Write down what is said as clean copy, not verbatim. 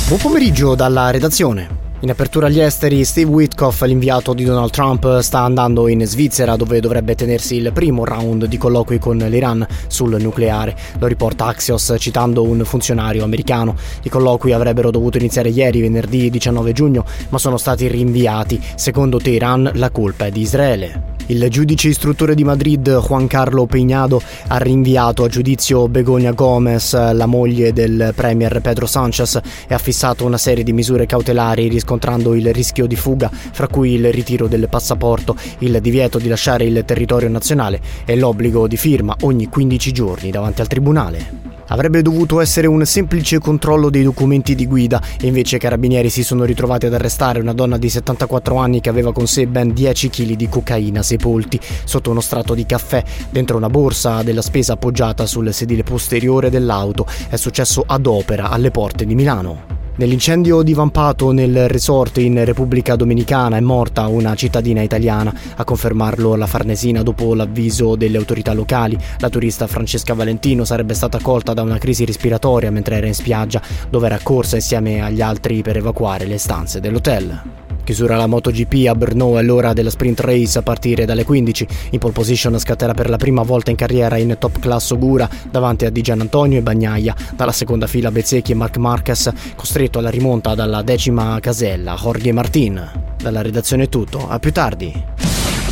Buon pomeriggio dalla redazione. In apertura agli esteri, Steve Witkoff, l'inviato di Donald Trump, sta andando in Svizzera dove dovrebbe tenersi il primo round di colloqui con l'Iran sul nucleare. Lo riporta Axios citando un funzionario americano. I colloqui avrebbero dovuto iniziare ieri, venerdì 19 giugno, ma sono stati rinviati. Secondo Teheran la colpa è di Israele. Il giudice istruttore di Madrid, Juan Carlo Peinado, ha rinviato a giudizio Begoña Gómez, la moglie del premier Pedro Sánchez, e ha fissato una serie di misure cautelari riscontrando il rischio di fuga, fra cui il ritiro del passaporto, il divieto di lasciare il territorio nazionale e l'obbligo di firma ogni 15 giorni davanti al tribunale. Avrebbe dovuto essere un semplice controllo dei documenti di guida e invece i carabinieri si sono ritrovati ad arrestare una donna di 74 anni che aveva con sé ben 10 kg di cocaina sepolti sotto uno strato di caffè dentro una borsa della spesa appoggiata sul sedile posteriore dell'auto. È successo ad Opera, alle porte di Milano. Nell'incendio divampato nel resort in Repubblica Dominicana è morta una cittadina italiana. A confermarlo la Farnesina dopo l'avviso delle autorità locali. La turista Francesca Valentino sarebbe stata colta da una crisi respiratoria mentre era in spiaggia, dove era corsa insieme agli altri per evacuare le stanze dell'hotel. Chiusura la MotoGP a Brno, è l'ora della sprint race a partire dalle 15. In pole position scatterà per la prima volta in carriera in top class Ogura davanti a Di Giannantonio e Bagnaia. Dalla seconda fila Bezzecchi e Marc Marquez, costretto alla rimonta dalla 10ª casella Jorge Martin. Dalla redazione è tutto, a più tardi.